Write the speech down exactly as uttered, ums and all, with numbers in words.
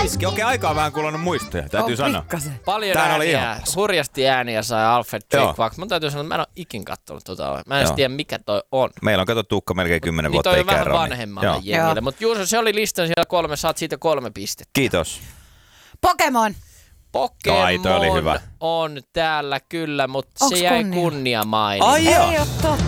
Riski. Okei, aikaa vähän kulunut muistoja, täytyy on sanoa. Pikkasen. Paljon Tää oli ääniä, ihan- hurjasti ääniä sai Alfred J. Joo. Quack. Mun täytyy sanoa, että mä en ole ikin kattonut tota. Mä en edes Joo. tiedä, mikä toi on. Meillä on katsottu Ukka melkein kymmenen Niin vuotta toi on vähän ikäeroa. vanhemmalle Joo. jengille. Joo. Mutta Juuso, se oli listan siellä kolme, saat siitä kolme pistettä. Kiitos. Pokemon. Pokemon Ai, toi oli hyvä. on täällä kyllä, mutta Onks se jäi kunnia? kunniamainen. Ai joo. Ei oo totta.